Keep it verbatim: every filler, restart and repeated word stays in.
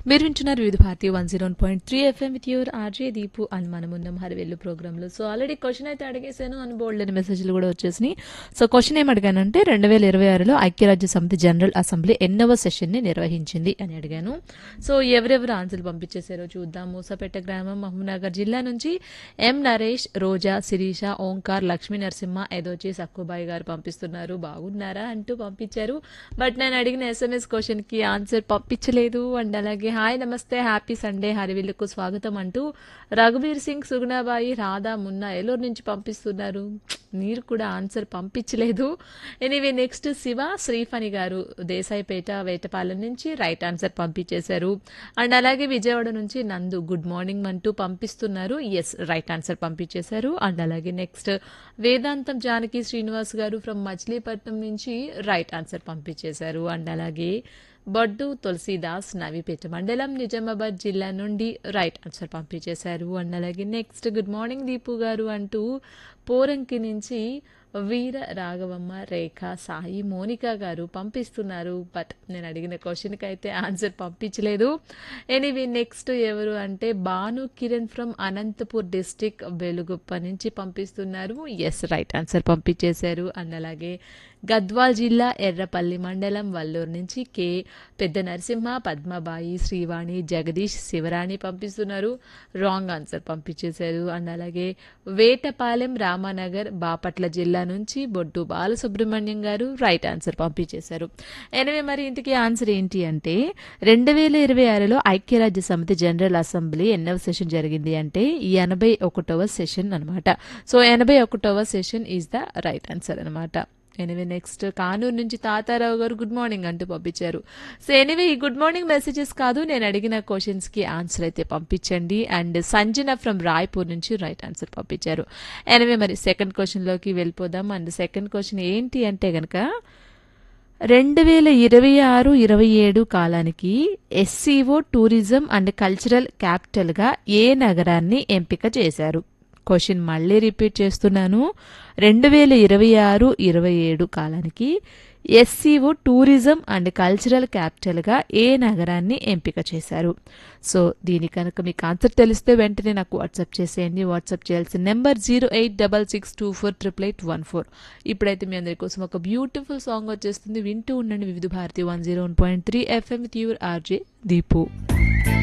మీరు వింటున్నారు వివిధ Bharati one zero point three FM with your RJ Deepu అని మనం ఉన్నాం హరివెల్లు ప్రోగ్రాంలో. సో ఆల్రెడీ క్వశ్చన్ అయితే అడిగేశాను అని బోల్డ్ అని మెసేజ్లు కూడా వచ్చేసినాయి. సో క్వశ్చన్ ఏం అడిగానంటే రెండు వేల ఇరవై ఆరులో ఐక్యరాజ్య సమితి జనరల్ అసెంబ్లీ ఎన్నవ సెషన్ని నిర్వహించింది అని అడిగాను. సో ఎవరెవరు ఆన్సర్లు పంపించేశారో చూద్దాం. మూసపేట గ్రామం మహబూబ్నగర్ జిల్లా నుంచి ఎం నరేష్, రోజా, శిరీష, ఓంకార్, లక్ష్మీ నరసింహ, ఎదోచి సక్కుబాయి గారు పంపిస్తున్నారు. బాగున్నారా అంటూ పంపించారు. బట్ నేను అడిగిన ఎస్ఎంఎస్ క్వశ్చన్కి ఆన్సర్ పంపించలేదు. అండ్ అలాగే హాయ్ నమస్తే హ్యాపీ సండే హరివిల్లుకు స్వాగతం అంటూ రఘువీర్ సింగ్, సుగుణాబాయి, రాధా, మున్నా ఏలూరు నుంచి పంపిస్తున్నారు. మీరు కూడా ఆన్సర్ పంపించలేదు. ఎనీవే నెక్స్ట్ శివ శ్రీఫణి గారు దేశాయిపేట వేటపాలెం నుంచి రైట్ ఆన్సర్ పంపించేశారు. అండ్ అలాగే విజయవాడ నుంచి నందు గుడ్ మార్నింగ్ అంటూ పంపిస్తున్నారు. ఎస్ రైట్ ఆన్సర్ పంపించేశారు. అండ్ అలాగే నెక్స్ట్ వేదాంతం జానకి శ్రీనివాస్ గారు ఫ్రమ్ మచిలీపట్నం నుంచి రైట్ ఆన్సర్ పంపించేశారు. అండ్ అలాగే బొడ్డు తులసీదాస్ నవీపేట మండలం నిజామాబాద్ జిల్లా నుండి రైట్ ఆన్సర్ పంపించేశారు. అండ్ అలాగే నెక్స్ట్ గుడ్ మార్నింగ్ దీపు గారు అంటూ పోరంకి నుంచి వీర రాఘవమ్మ, రేఖ, సాయి, మోనికా గారు పంపిస్తున్నారు. బట్ నేను అడిగిన క్వశ్చన్కి అయితే ఆన్సర్ పంపించలేదు. ఎనీవే నెక్స్ట్ ఎవరు అంటే భాను కిరణ్ ఫ్రమ్ అనంతపూర్ డిస్టిక్ వెలుగుప్ప నుంచి పంపిస్తున్నారు. ఎస్ రైట్ ఆన్సర్ పంపించేశారు. అండ్ అలాగే గద్వాల్ జిల్లా ఎర్రపల్లి మండలం వల్లూరు నుంచి కే పెద్ద నరసింహ, పద్మబాయి, శ్రీవాణి, జగదీష్, శివరాణి పంపిస్తున్నారు. రాంగ్ ఆన్సర్ పంపించేశారు. అండ్ అలాగే వేటపాలెం రామానగర్ బాపట్ల జిల్లా నుంచి బొడ్డు బాలసుబ్రహ్మణ్యం గారు రైట్ ఆన్సర్ పంపించేశారు. ఎనివే మరి ఇంటికి ఆన్సర్ ఏంటి అంటే రెండు వేల ఇరవై ఆరులో ఐక్యరాజ్య సమితి జనరల్ అసెంబ్లీ ఎన్నవ సెషన్ జరిగింది అంటే ఎనభై ఒకటవ సెషన్ అనమాట. సో ఎనభై ఒకటవ session is the right answer అనమాట. ఎనివే నెక్స్ట్ కానూరు నుంచి తాతారావు గారు గుడ్ మార్నింగ్ అంటూ పంపించారు. సో ఎనివే ఈ గుడ్ మార్నింగ్ మెసేజెస్ కాదు, నేను అడిగిన క్వశ్చన్స్కి ఆన్సర్ అయితే పంపించండి. అండ్ సంజన ఫ్రమ్ రాయ్పూర్ నుంచి రైట్ ఆన్సర్ పంపించారు. ఎనివే మరి సెకండ్ క్వశ్చన్లోకి వెళ్ళిపోదాం. అండ్ సెకండ్ క్వశ్చన్ ఏంటి అంటే కనుక రెండు వేల ఇరవై ఆరు ఇరవై ఏడు కాలానికి ఎస్సీఓ టూరిజం అండ్ కల్చరల్ క్యాపిటల్గా ఏ నగరాన్ని ఎంపిక చేశారు? క్వశ్చన్ మళ్ళీ రిపీట్ చేస్తున్నాను. రెండు వేల ఇరవై ఆరు ఇరవై ఏడు కాలానికి ఎస్సీఓ టూరిజం అండ్ కల్చరల్ క్యాపిటల్గా ఏ నగరాన్ని ఎంపిక చేశారు? సో దీని కనుక మీకు ఆన్సర్ తెలిస్తే వెంటనే నాకు వాట్సాప్ చేసేయండి. వాట్సాప్ చేయాల్సిన number zero eight double six two four triple eight one four. ఇప్పుడైతే మీ అందరి కోసం ఒక బ్యూటిఫుల్ సాంగ్ వచ్చేస్తుంది. వింటూ ఉండండి వివిధ Bharati one zero one point three FM with your RJ Deepu.